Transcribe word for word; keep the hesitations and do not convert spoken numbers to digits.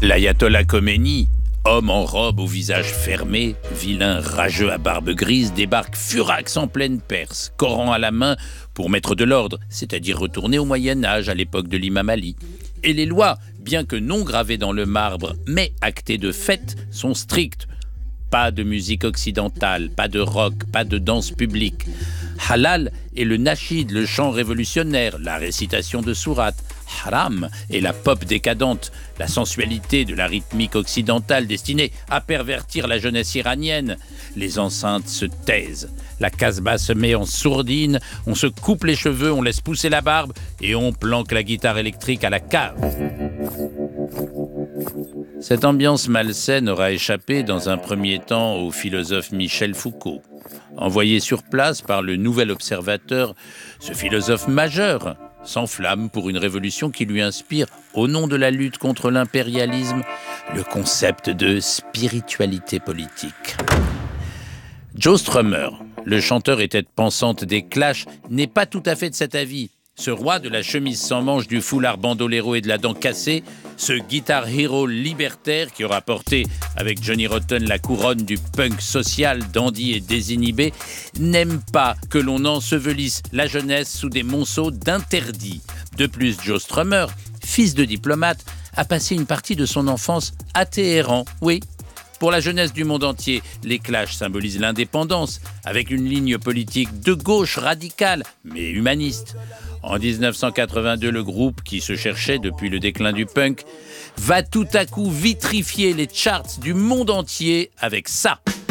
L'ayatollah Khomeini, homme en robe au visage fermé, vilain rageux à barbe grise, débarque furax en pleine Perse, Coran à la main, pour mettre de l'ordre, c'est-à-dire retourner au Moyen-Âge, à l'époque de l'imam Ali. Et les lois, bien que non gravées dans le marbre, mais actées de fait, sont strictes. Pas de musique occidentale, pas de rock, pas de danse publique. Halal est le nashid, le chant révolutionnaire, la récitation de sourates. Haram est la pop décadente, la sensualité de la rythmique occidentale destinée à pervertir la jeunesse iranienne. Les enceintes se taisent, la casbah se met en sourdine, on se coupe les cheveux, on laisse pousser la barbe et on planque la guitare électrique à la cave. Cette ambiance malsaine aura échappé dans un premier temps au philosophe Michel Foucault. Envoyé sur place par le Nouvel Observateur, ce philosophe majeur s'enflamme pour une révolution qui lui inspire, au nom de la lutte contre l'impérialisme, le concept de spiritualité politique. Joe Strummer, le chanteur et tête pensante des Clash, n'est pas tout à fait de cet avis. Ce roi de la chemise sans manches, du foulard bandolero et de la dent cassée, ce guitar hero libertaire qui aura porté avec Johnny Rotten la couronne du punk social, dandy et désinhibé, n'aime pas que l'on ensevelisse la jeunesse sous des monceaux d'interdits. De plus, Joe Strummer, fils de diplomate, a passé une partie de son enfance à Téhéran, oui. Pour la jeunesse du monde entier, les Clash symbolisent l'indépendance, avec une ligne politique de gauche radicale, mais humaniste. En dix-neuf cent quatre-vingt-deux, le groupe, qui se cherchait depuis le déclin du punk, va tout à coup vitrifier les charts du monde entier avec ça.